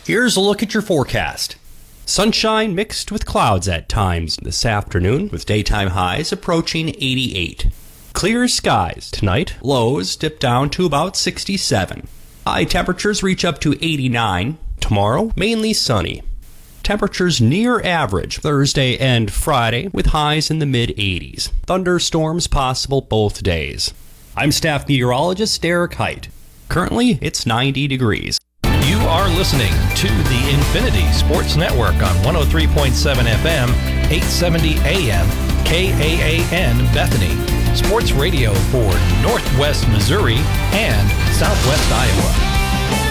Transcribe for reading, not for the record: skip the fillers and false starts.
Here's a look at your forecast. Sunshine mixed with clouds at times this afternoon, with daytime highs approaching 88. Clear skies tonight, lows dip down to about 67. High temperatures reach up to 89. Tomorrow, mainly sunny. Temperatures near average Thursday and Friday, with highs in the mid-80s. Thunderstorms possible both days. I'm staff meteorologist Derek Height. Currently, it's 90 degrees. You are listening to the Infinity Sports Network on 103.7 FM, 870 AM, KAAN Bethany. Sports radio for Northwest Missouri and Southwest Iowa.